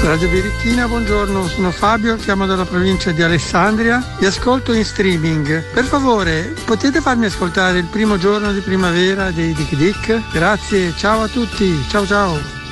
Radio Birichina, buongiorno, sono Fabio, chiamo dalla provincia di Alessandria, vi ascolto in streaming. Per favore, potete farmi ascoltare il primo giorno di primavera dei Dick Dick? Grazie, ciao a tutti, ciao ciao.